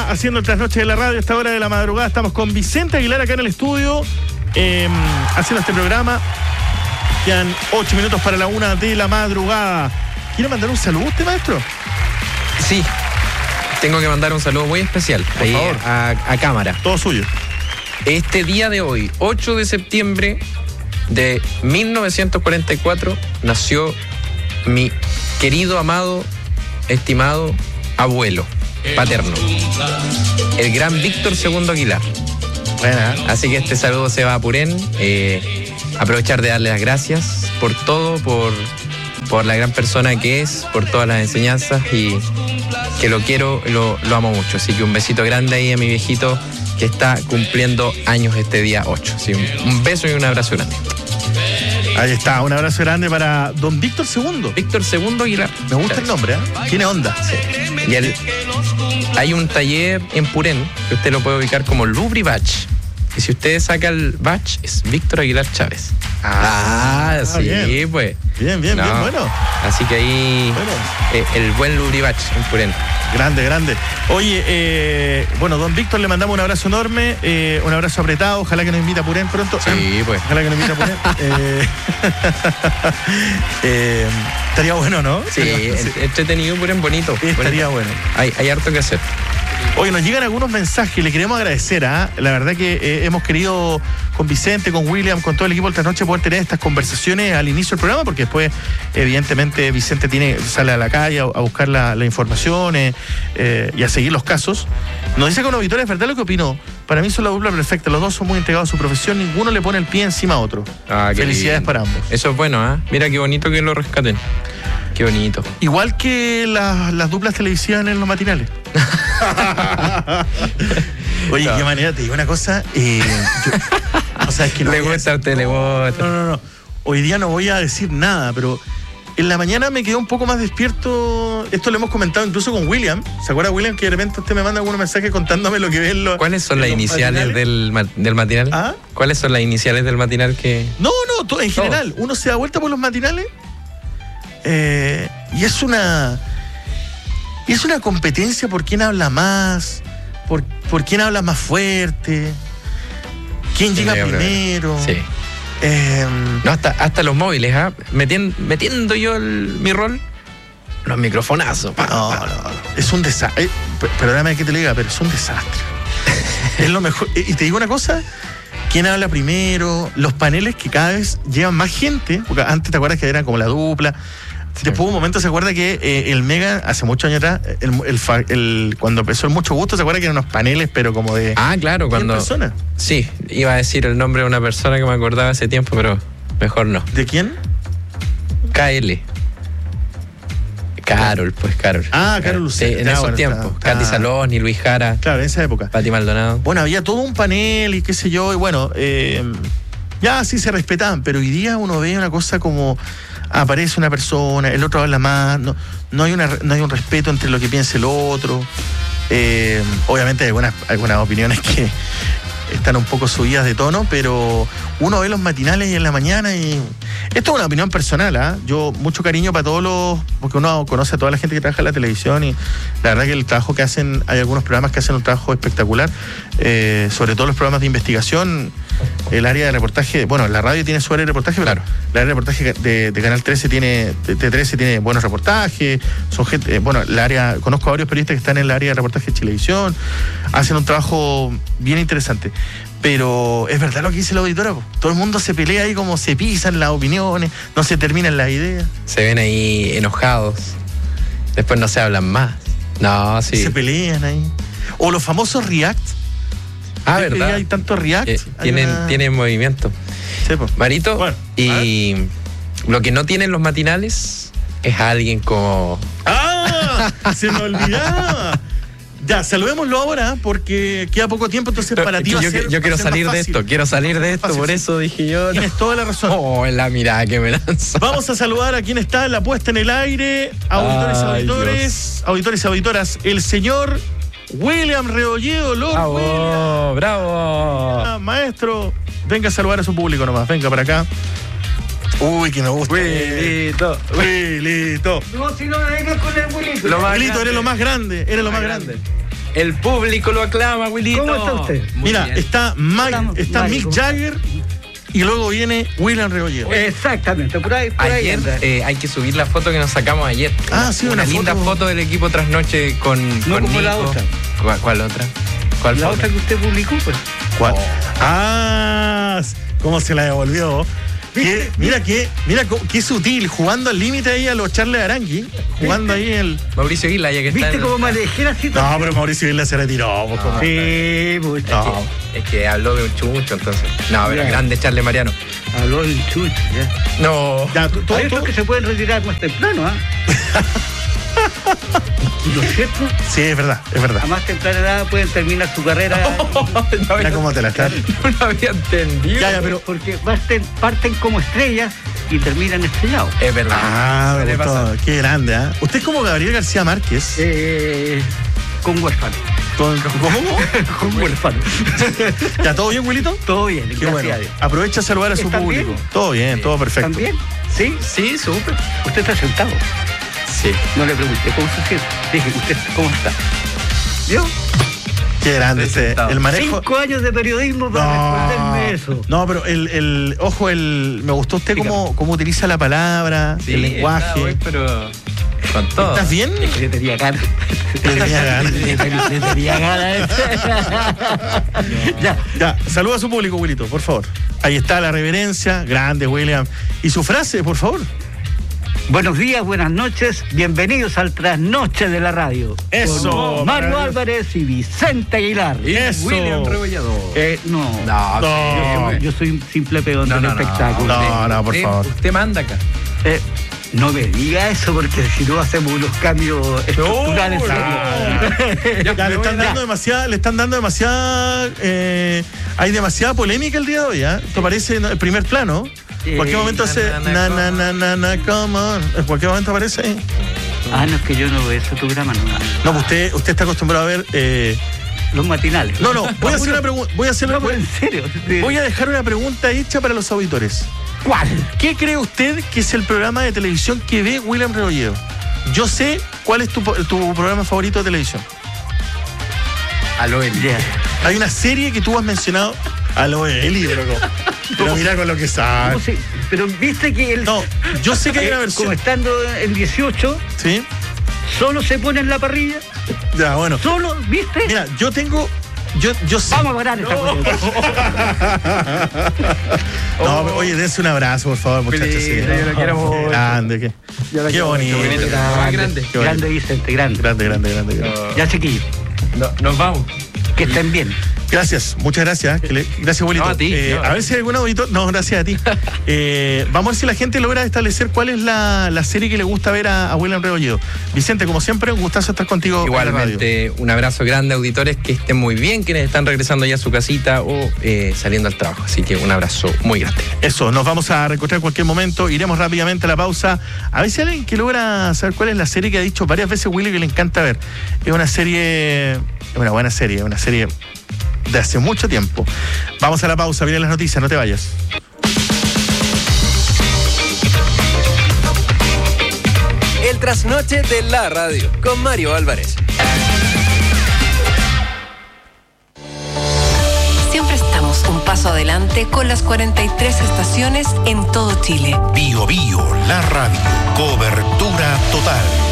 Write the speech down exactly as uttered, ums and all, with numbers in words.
está haciendo el trasnoche de la radio a esta hora de la madrugada. Estamos con Vicente Aguilar acá en el estudio, eh, haciendo este programa. Quedan ocho minutos para la una de la madrugada. ¿Quiere mandar un saludo usted, maestro? Sí, tengo que mandar un saludo muy especial. Por ahí favor. A, a cámara. Todo suyo. Este día de hoy, ocho de septiembre de mil novecientos cuarenta y cuatro, nació mi querido, amado, estimado abuelo paterno, el gran Víctor segundo Aguilar. Bueno, Así que este saludo se va a Purén. Eh, aprovechar de darle las gracias por todo, por, por la gran persona que es, por todas las enseñanzas, y que lo quiero, lo, lo amo mucho. Así que un besito grande ahí a mi viejito que está cumpliendo años este día ocho. Así, un, un beso y un abrazo grande. ahí está, un abrazo grande para don Víctor segundo. Víctor segundo Aguilar. Me gusta el nombre, ¿eh? Tiene onda. Sí. Y el, hay un taller en Purén que usted lo puede ubicar como Lubribach. Y si usted saca el batch, es Víctor Aguilar Chávez. Ah, Ah, sí, bien. pues. Bien, bien, No. bien, bueno. Así que ahí, Bueno. eh, el buen Lubribach en Purén. Grande, grande. Oye, eh, bueno, don Víctor, le mandamos un abrazo enorme, eh, un abrazo apretado. Ojalá que nos invite a Purén pronto. Sí, pues. Ojalá que nos invite a Purén. eh, eh, estaría bueno, ¿no? Sí, en- entretenido, Purén, bonito. Estaría bonito. bueno. Hay, hay harto que hacer. Oye, nos llegan algunos mensajes, le queremos agradecer, ¿ah? La verdad que eh, hemos querido con Vicente, con William, con todo el equipo de Trasnoche poder tener estas conversaciones al inicio del programa, porque después, evidentemente, Vicente tiene, sale a la calle a, a buscar la, la información eh, eh, y a seguir los casos. Nos dice con auditores, ¿es verdad lo que opinó? Para mí son la dupla perfecta, los dos son muy integrados a su profesión, ninguno le pone el pie encima a otro. Ah, qué Felicidades lindo. para ambos. Eso es bueno, ¿ah? Mira qué bonito que lo rescaten. Qué bonito. Igual que las, las duplas televisivas en los matinales. Oye, No. qué manera, te digo una cosa. Eh, yo- o sea, es que no Le voy a gusta a decir- usted, le gusta. No, no, no. Hoy día no voy a decir nada, pero en la mañana me quedé un poco más despierto. Esto lo hemos comentado incluso con William. ¿Se acuerda, William, que de repente usted me manda algunos mensajes contándome lo que ve en los. ¿Cuáles son en las los iniciales matinales? del, ma- del matinal? ¿Ah? ¿Cuáles son las iniciales del matinal que...? No, no, to- en general. Uno se da vuelta por los matinales eh, y es una. Y es una competencia por quién habla más, por, por quién habla más fuerte, quién llega llega primero. primero. Sí. Eh, No, hasta, hasta los móviles, ¿ah? Metien- metiendo yo el- mi rol, los microfonazos. pa, No, pa. no, no. Es un desastre. Eh, per- perdóname que te lo diga, pero es un desastre. Es lo mejor. Y te digo una cosa, ¿quién habla primero? Los paneles que cada vez llevan más gente, porque antes te acuerdas que eran como la dupla. Después hubo un momento, ¿se acuerda que eh, el Mega, hace muchos años atrás, el, el fa- el- cuando empezó el Mucho Gusto, ¿se acuerda que eran unos paneles, pero como de Ah, claro, cien cuando... personas? Sí, iba a decir el nombre de una persona que me acordaba hace tiempo, pero mejor no. ¿De quién? K L. Carol, pues Carol. Ah, Carol Lucero. Sí, en Ah, esos bueno, tiempos. está- Katy está- Saloni, Luis Jara, Claro, en esa época. Pati Maldonado. Bueno, había todo un panel y qué sé yo, y bueno, eh, ya sí se respetaban, pero hoy día uno ve una cosa como aparece una persona, el otro habla más, no, no, hay, una, no hay un respeto entre lo que piensa el otro. Eh, obviamente hay algunas, algunas opiniones que están un poco subidas de tono, pero uno ve los matinales en la mañana y... Esto es una opinión personal, ¿ah? Yo, mucho cariño para todos los... Porque uno conoce a toda la gente que trabaja en la televisión y la verdad que el trabajo que hacen... Hay algunos programas que hacen un trabajo espectacular, eh, sobre todo los programas de investigación, el área de reportaje... Bueno, la radio tiene su área de reportaje, pero Claro. la área de reportaje de, de Canal trece tiene... De T trece tiene buenos reportajes, son gente... eh, bueno, el área... Conozco a varios periodistas que están en el área de reportaje de Chilevisión, hacen un trabajo bien interesante. Pero es verdad lo que dice la auditora, po. Todo el mundo se pelea ahí como se pisan las opiniones, no se terminan las ideas. Se ven ahí enojados. Después no se hablan más. No, sí. Se pelean ahí. O los famosos react. Ah, ¿Ves que ¿verdad? Hay tanto react. Eh, Hay tienen, una- tienen movimiento. Sí, po. Marito, Bueno, y lo que no tienen los matinales es alguien como... ¡Ah! Se me olvidaba. Ya, saludémoslo ahora porque queda poco tiempo, entonces para ti yo, va a yo- ser- yo va a quiero ser más salir de fácil. esto, quiero salir de esto, Fácil, por sí. eso dije yo... no. Tienes toda la razón. Oh, la mirada que me lanza. Vamos a saludar a quien está en la puesta en el aire, auditores y Ay, auditores, auditores y auditoras, el señor William Rebolledo, Lord William. ¡Bravo! ¡Bravo! Ah, maestro, venga a saludar a su público nomás, venga para acá. Uy, que me gusta. Wilito. Wilito. No, si no me vengas con el Wilito. Lo más Wilito, grande. eres lo más grande, eres lo más Más grande. grande. El público lo aclama, Wilito. ¿Cómo está usted? Muy Mira, bien. está, Mike, Estamos- está Mike, Mick ¿cómo Jagger y luego viene William Rebolledo. Exactamente, por ahí, por ahí Ayer anda. eh, hay que subir la foto que nos sacamos ayer. Ah, sí, una linda foto. foto del equipo trasnoche con, No con como la Nico. otra. ¿Cuál, cuál otra? ¿Cuál La foto? otra que usted publicó, pues. ¿Cuál? Ah, cómo se la devolvió. Qué- mira qué, mira co- qué sutil, jugando al límite ahí a los Charles Arangui, jugando ahí el. Mauricio Guila, ya que está. ¿Viste en- cómo manejé la No, situación? pero Mauricio Vila se retiró, pues, ¿cómo? Sí, pues. No. Es que habló de un chucho, entonces. No, pero Ya. grande Charles Mariano. Habló el chucho, ya. No. Ya, tú, tú- Hay tú- otros que se pueden retirar más temprano, ¿ah? ¿No es cierto? Sí, es verdad, es verdad. A más temprana edad pueden terminar su carrera. no, Mira cómo te la estás. no lo había entendido. Ya, ya, pero. Porque parten, parten como estrellas y terminan estrellados. Es verdad. Ah, me Suele gustó. pasar. Qué grande, ¿ah? Usted es como Gabriel García Márquez. Eh, con huérfano. Con, ¿Cómo? Con huérfano. ¿Ya todo bien, Wilito? Todo bien, Qué gracias bueno. a Dios. Aprovecha a saludar a su ¿Están público. bien? Todo bien, todo perfecto. ¿También? ¿Sí? Sí, súper. Usted está sentado. Sí. No le pregunté cómo se siente. Dije, ¿usted cómo está? ¿Vio? Qué grande ese. Presentado. El manejo. Cinco años de periodismo para responderme eso. No, pero el, el ojo, el me gustó usted cómo, cómo utiliza la palabra, Sí, el está, lenguaje. güey, pero con todo. ¿Estás bien? Es que le tenía ganas. Le tenía ganas. Le tenía- le tenía ganas. Ya. Ya, saluda a su público, Wilito, por favor. Ahí está la reverencia, grande, William. Y su frase, por favor. Buenos días, buenas noches, bienvenidos al Trasnoche de la Radio. Eso, Con Mario maravilloso. Álvarez y Vicente Aguilar. Y Eso. William Rebollador. Eh, no, No, No. yo, yo soy un simple peón No, del no, no. espectáculo. No, no, por Usted- favor. Usted manda acá. Eh, no me diga eso porque si no hacemos unos cambios estructurales. No, serios. Ya, le están dando demasiada, le están dando demasiada, eh, hay demasiada polémica el día de hoy, ¿ah? Esto parece en el primer plano. En cualquier Eh, momento na, hace na, na na na na na come on. En cualquier momento aparece ahí. Ah, no, es que yo no veo ese programa, no. No, pues usted, usted está acostumbrado a ver. eh, Los matinales. No, no, voy a hacer una pregunta. Voy a hacer No, pero en serio. Voy a dejar una pregunta hecha para los auditores. ¿Cuál? ¿Qué cree usted que es el programa de televisión que ve William Rebolledo? Yo sé cuál es tu, tu programa favorito de televisión. Aló, el Ya. Hay una serie que tú has mencionado. A lo de Eli, pero, pero mira con lo que sabe. ¿Cómo se- Pero viste que el. No, yo sé que hay una eh, versión. Como estando en dieciocho, ¿Sí? solo se pone en la parrilla. Ya, bueno. Solo, ¿viste? Mira, yo tengo. Yo, yo sé. Vamos a parar esta cuestión. No, pero, oye, dense un abrazo, por favor, muchachos. Sí. Lindo, yo lo quiero Qué mucho. grande, qué, Yo la qué quiero bonito. mucho, bonito. grande, Más grande. Qué bonito. Grande, Vicente, grande. Grande, grande, grande, grande. No. Ya, chiquillos, No, nos vamos. que estén bien. Gracias, muchas gracias. que le- gracias, abuelito. No, a ti, Eh, no. a ver si hay algún auditor. No, gracias a ti. Eh, vamos a ver si la gente logra establecer cuál es la, la serie que le gusta ver a, a William Rebolledo. Vicente, como siempre, un gustazo estar contigo. en la radio. Igualmente, un abrazo grande, auditores, que estén muy bien, quienes están regresando ya a su casita o eh, saliendo al trabajo. Así que un abrazo muy grande. Eso, nos vamos a reencontrar en cualquier momento. Iremos rápidamente a la pausa. A ver si hay alguien que logra saber cuál es la serie que ha dicho varias veces Willy que le encanta ver. Es una serie, es una buena serie, es una serie de hace mucho tiempo. Vamos a la pausa, vienen las noticias, no te vayas. El trasnoche de la radio con Mario Álvarez. Siempre estamos un paso adelante con las cuarenta y tres estaciones en todo Chile. Bio Bio, la radio. Cobertura total.